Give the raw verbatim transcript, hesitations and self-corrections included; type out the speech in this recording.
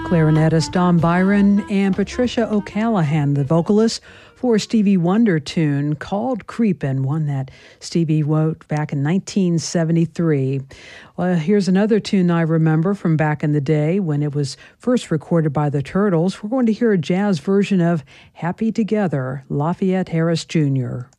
Clarinetist Don Byron and Patricia O'Callaghan, the vocalist, for a Stevie Wonder tune called Creepin', one that Stevie wrote back in nineteen seventy-three. Well, here's another tune I remember from back in the day when it was first recorded by the Turtles. We're going to hear a jazz version of Happy Together, Lafayette Harris Junior